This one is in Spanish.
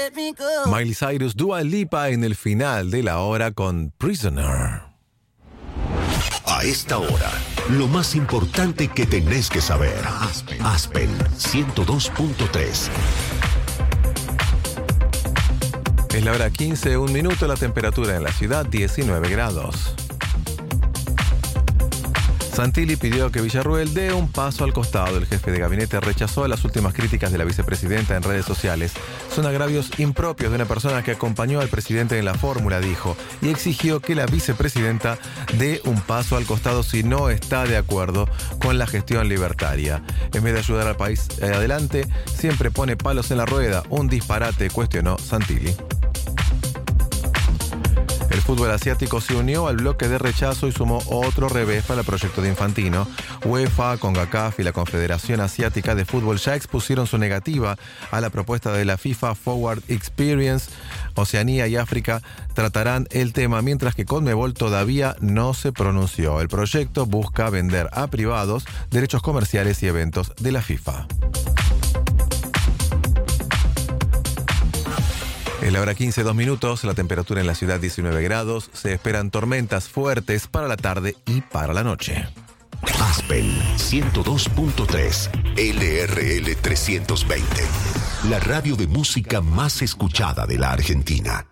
Miley Cyrus, Dua Lipa en el final de la hora con Prisoner. A esta hora, lo más importante que tenés que saber. Aspen 102.3. Es la hora 15, 1 minuto, la temperatura en la ciudad 19 grados. Santilli pidió que Villarruel dé un paso al costado. El jefe de gabinete rechazó las últimas críticas de la vicepresidenta en redes sociales. Son agravios impropios de una persona que acompañó al presidente en la fórmula, dijo, y exigió que la vicepresidenta dé un paso al costado si no está de acuerdo con la gestión libertaria. En vez de ayudar al país adelante, siempre pone palos en la rueda. Un disparate, cuestionó Santilli. El fútbol asiático se unió al bloque de rechazo y sumó otro revés para el proyecto de Infantino. UEFA, CONCACAF y la Confederación Asiática de Fútbol ya expusieron su negativa a la propuesta de la FIFA Forward Experience. Oceanía y África tratarán el tema, mientras que Conmebol todavía no se pronunció. El proyecto busca vender a privados derechos comerciales y eventos de la FIFA. Es la hora 15, 2 minutos, la temperatura en la ciudad 19 grados, se esperan tormentas fuertes para la tarde y para la noche. Aspen 102.3, LRL 320, la radio de música más escuchada de la Argentina.